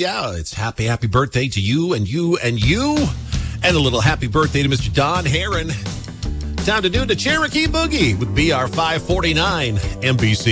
yeah, it's happy birthday to you and you and you. And a little happy birthday to Mr. Don Heron. Time to do the Cherokee Boogie with BR 549 NBC.